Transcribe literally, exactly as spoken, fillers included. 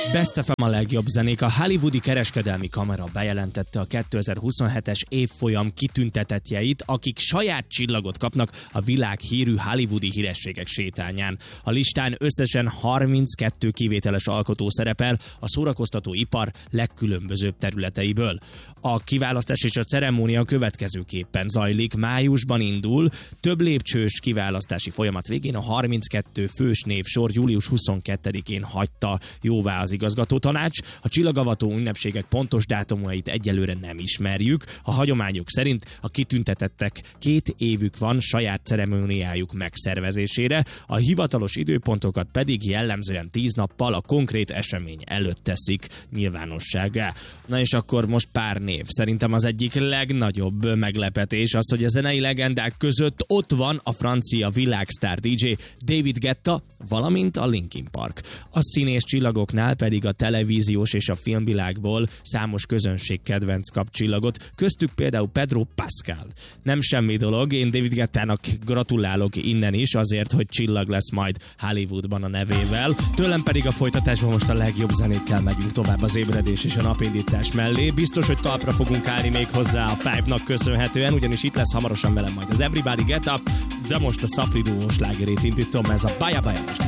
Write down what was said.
Best ef em a legjobb zenék. A hollywoodi kereskedelmi kamara bejelentette a kétezer-huszonhetes évfolyam kitüntetettjeit, akik saját csillagot kapnak a világhírű hollywoodi hírességek sétányán. A listán összesen harminckettő kivételes alkotó szerepel a szórakoztató ipar legkülönbözőbb területeiből. A kiválasztás és a ceremónia következőképpen zajlik. Májusban indul, több lépcsős kiválasztási folyamat végén a harminckettő fős névsor július huszonkettedikén hagyta jóvá az igazgató tanács. A csillagavató ünnepségek pontos dátumait egyelőre nem ismerjük. A hagyományok szerint a kitüntetettek két évük van saját ceremóniájuk megszervezésére, a hivatalos időpontokat pedig jellemzően tíz nappal a konkrét esemény előtt teszik nyilvánossággá. Na és akkor most pár név. Szerintem az egyik legnagyobb meglepetés az, hogy a zenei legendák között ott van a francia világsztár dé dzsé David Guetta, valamint a Linkin Park. A színész csillagoknál pedig a televíziós és a filmvilágból számos közönség kedvenc kap csillagot, köztük például Pedro Pascal. Nem semmi dolog, én David Guettának gratulálok innen is azért, hogy csillag lesz majd Hollywoodban a nevével. Tőlem pedig a folytatásban most a legjobb zenékkel megyünk tovább az ébredés és a napindítás mellé. Biztos, hogy talpra fogunk állni még hozzá a Five-nak köszönhetően, ugyanis itt lesz hamarosan velem majd az Everybody Get Up, de most a Safi Duo slágerét indítom, ez a Baja Baja most.